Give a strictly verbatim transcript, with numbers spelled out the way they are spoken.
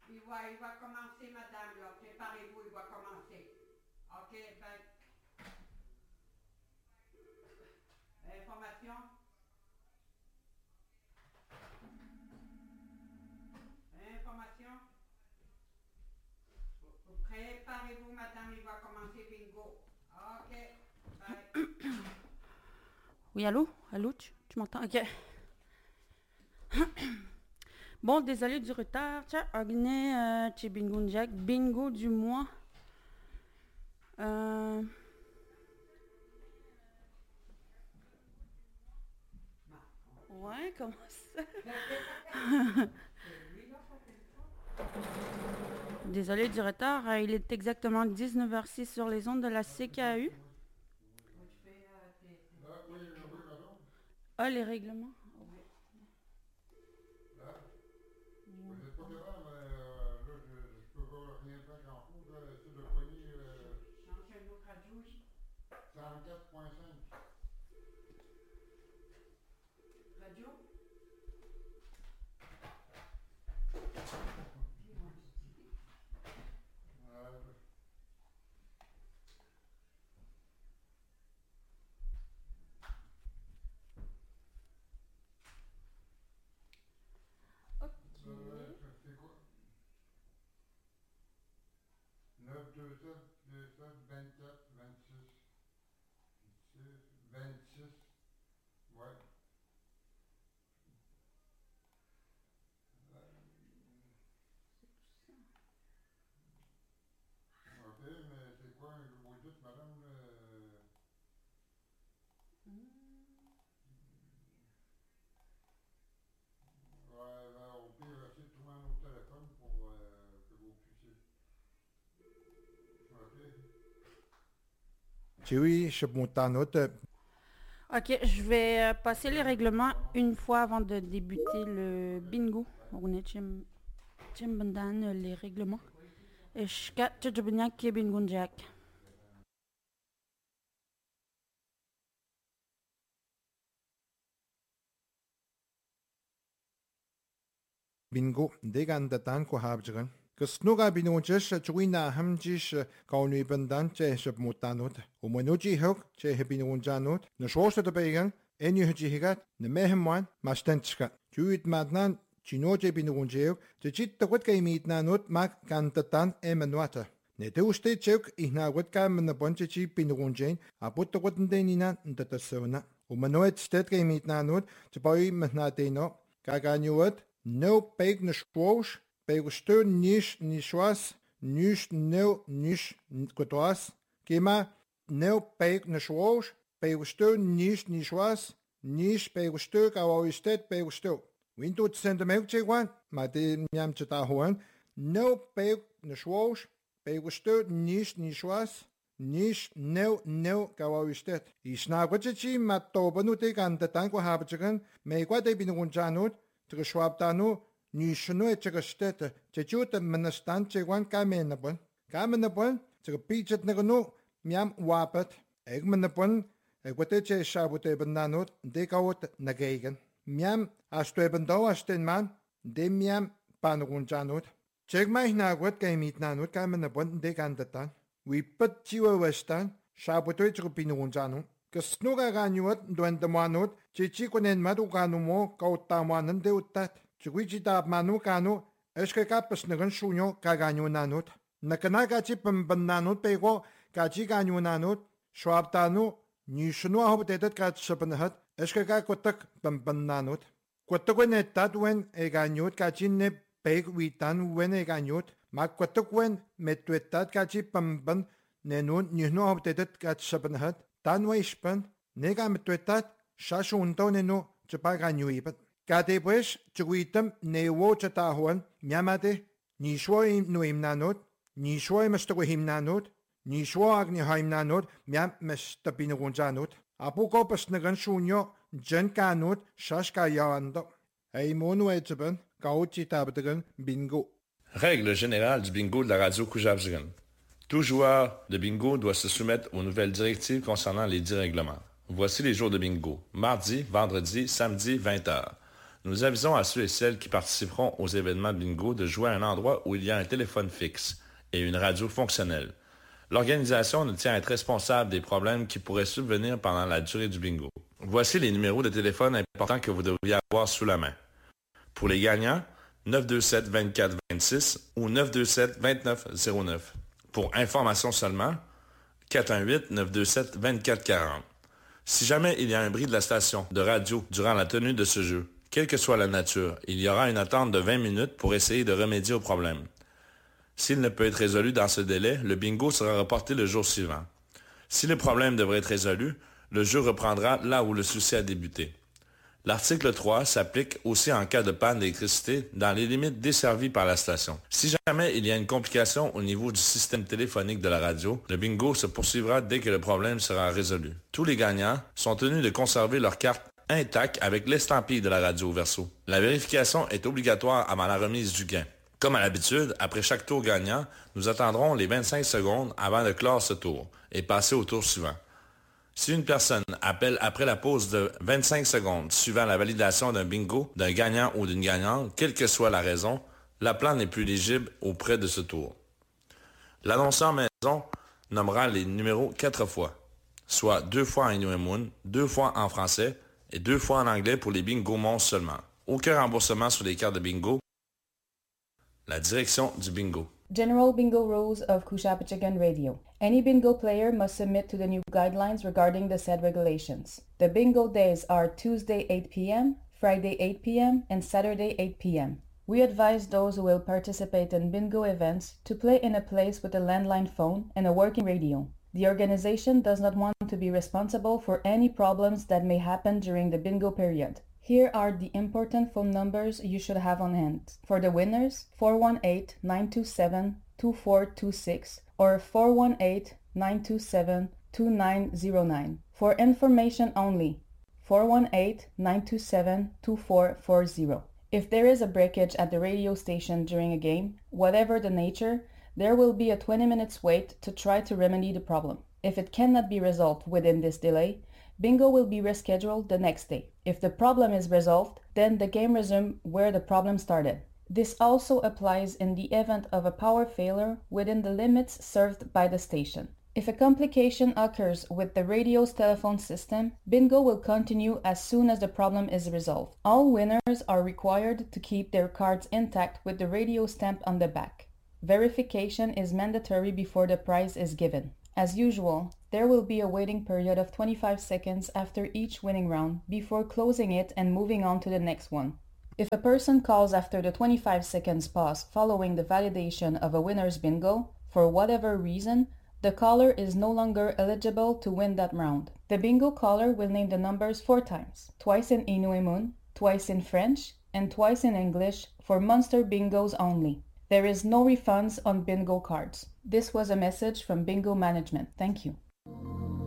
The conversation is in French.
Il va, il va commencer, madame, là. Préparez-vous, il va commencer. OK, ben. Information. Information. Préparez-vous, madame, il va commencer bingo. OK, bye. Oui, allô? Allô, tu, tu m'entends? OK. Bon, désolé du retard. Tiens, Agnès, euh, chez Bingo Jack. Bingo du mois. Euh... Ouais, comment ça? Désolé du retard. euh, Il est exactement dix-neuf heures six sur les ondes de la C K A U. Ah, les règlements? Vous n'êtes pas capable, mais euh, là, je ne peux pas rien faire grand-chose. Je vais essayer de poigner euh, Change un autre radio. quarante-quatre point cinq. Radio? Euh, OK. euh, c'est quoi? neuf deux sept deux sept vingt-quatre vingt-six. vingt-six. Ouais. OK, mais c'est quoi? Vous dites, madame, euh, ouais, ben, au pire, essayez de trouver un autre téléphone pour euh, que vous puissiez. OK. Chewy, je monte ta note. OK, je vais euh, passer les règlements une fois avant de débuter le bingo. On est chez Chimbandan, les règlements. Et je capte qui Bingo Jack. Bingo, degan datan ko habjagan. Kasnuga binunches, chwina hamjish kaunu bandan che shab mutanut. Umanuji hok che hebinunjanut. Na shosta de began, enu higat, na mehemwan, mastanchka. Chuit madnan, chinoje binunjeo, che chit takwat kay mitnanut mak kantatan emanwata. Ne te uste chuk ihna wat ka man bonche chi binunjain, aput takwat ndenina ntatasona. Umanoet stet kay mitnanut, che boy mahnateno, kaganyuat, no peig na schwosh, peig stu nish nishwas, nish no nish kotwas, kema no peig na schwosh, peig stu nish nishwas, nish peig stu kawawistet peig stu. Window send them out one, ma de nyam chata hoan, no peig na schwosh, peig stu nish nishwas, nish no no kawawistet. Isnagwachi matobanu kan de tanko habjagan, me kwa de binunjanut, Tga schwabtanu, nishnu etga stete, chechuta manastan chewan kamenabon. Kamenabon, tga pichet nagano, miam wapet, egmanabon, egwate che shabute bananut, dekawut nagegen. Miam astuebando asten man, de miam panugunjanut. Chegmai nagwat gamit nanut kamenabon dekandatan. We put chiwa westan, shabute chrupinugunjanut. Kasnuga ganyuat duendamanut, chichikunen maduganumo kautamanan deutat. Chiquichita manu kanu, eskakapas nagan sunyo kaganyunanut. Nakanagachi pambananut pego, kachi ganyunanut, swabtanu, nishnu ahobetet katsapanahat, eskakakotak pambananut. Quataguenetat wen eganyut kachine peg witan wen eganyut, makwatagwen metuetat kachi pamban nenun nishnu ahobetet katsapanahat. Tanwaishpan, nega metuetat, shashuntoneno, chapaganyuipat. Kate pues, chuitam newo chatahuan, nyamate, nishwo nuimnanot, nishwo mestaguhimnanot, nishwo agnihaimnanot, myam mestapinagunjanot. Apuko pasnagan shunyo, jen kanot, shashkayando. Hey mono etchaban, kauchi tabatagan, bingo. Règle générale du bingo de la radio Koujabjigan. Tout joueur de bingo doit se soumettre aux nouvelles directives concernant les dix règlements. Voici les jours de bingo. Mardi, vendredi, samedi, vingt heures. Nous avisons à ceux et celles qui participeront aux événements bingo de jouer à un endroit où il y a un téléphone fixe et une radio fonctionnelle. L'organisation ne tient à être responsable des problèmes qui pourraient subvenir pendant la durée du bingo. Voici les numéros de téléphone importants que vous devriez avoir sous la main. Pour les gagnants, neuf deux sept vingt-quatre vingt-six ou neuf deux sept vingt-neuf zéro neuf. Pour information seulement, quatre un huit neuf deux sept vingt-quatre quarante. Si jamais il y a un bris de la station de radio durant la tenue de ce jeu, quelle que soit la nature, il y aura une attente de vingt minutes pour essayer de remédier au problème. S'il ne peut être résolu dans ce délai, le bingo sera reporté le jour suivant. Si le problème devrait être résolu, le jeu reprendra là où le souci a débuté. L'article trois s'applique aussi en cas de panne d'électricité dans les limites desservies par la station. Si jamais il y a une complication au niveau du système téléphonique de la radio, le bingo se poursuivra dès que le problème sera résolu. Tous les gagnants sont tenus de conserver leur carte intacte avec l'estampille de la radio au verso. La vérification est obligatoire avant la remise du gain. Comme à l'habitude, après chaque tour gagnant, nous attendrons les vingt-cinq secondes avant de clore ce tour et passer au tour suivant. Si une personne appelle après la pause de vingt-cinq secondes suivant la validation d'un bingo, d'un gagnant ou d'une gagnante, quelle que soit la raison, l'appelant n'est plus éligible auprès de ce tour. L'annonceur maison nommera les numéros quatre fois, soit deux fois en Inuimun, deux fois en français et deux fois en anglais pour les bingo monstres seulement. Aucun remboursement sur les cartes de bingo. La direction du bingo. General Bingo Rules of Kushapachigan Radio. Any bingo player must submit to the new guidelines regarding the said regulations. The bingo days are Tuesday eight p.m., Friday eight p.m., and Saturday eight p.m. We advise those who will participate in bingo events to play in a place with a landline phone and a working radio. The organization does not want to be responsible for any problems that may happen during the bingo period. Here are the important phone numbers you should have on hand. For the winners, four one eight, nine two seven, two four two six or four one eight, nine two seven, two nine zero nine. For information only, four one eight, nine two seven, two four four zero. If there is a breakage at the radio station during a game, whatever the nature, there will be a twenty minutes wait to try to remedy the problem. If it cannot be resolved within this delay, bingo will be rescheduled the next day. If the problem is resolved, then the game resumes where the problem started. This also applies in the event of a power failure within the limits served by the station. If a complication occurs with the radio's telephone system, bingo will continue as soon as the problem is resolved. All winners are required to keep their cards intact with the radio stamp on the back. Verification is mandatory before the prize is given. As usual, there will be a waiting period of twenty-five seconds after each winning round before closing it and moving on to the next one. If a person calls after the twenty-five seconds pause following the validation of a winner's bingo, for whatever reason, the caller is no longer eligible to win that round. The bingo caller will name the numbers four times, twice in Inuimun, twice in French, and twice in English for Monster bingos only. There is no refunds on bingo cards. This was a message from Bingo Management. Thank you.